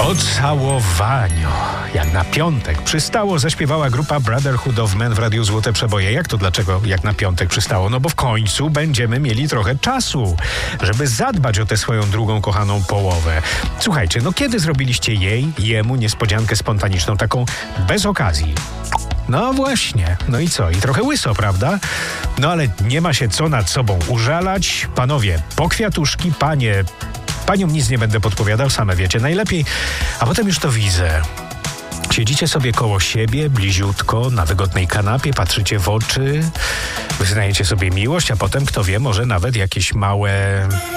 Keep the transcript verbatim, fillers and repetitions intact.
O całowaniu, jak na piątek przystało, zaśpiewała grupa Brotherhood of Men w Radiu Złote Przeboje. Jak to dlaczego jak na piątek przystało? No bo w końcu będziemy mieli trochę czasu, żeby zadbać o tę swoją drugą kochaną połowę. Słuchajcie, no kiedy zrobiliście jej, jemu niespodziankę spontaniczną, taką bez okazji? No właśnie, no i co? I trochę łyso, prawda? No ale nie ma się co nad sobą użalać. Panowie, po kwiatuszki, panie... Paniom nic nie będę podpowiadał, same wiecie najlepiej. A potem już to widzę. Siedzicie sobie koło siebie, bliziutko, na wygodnej kanapie, patrzycie w oczy, wyznajecie sobie miłość, a potem, kto wie, może nawet jakieś małe...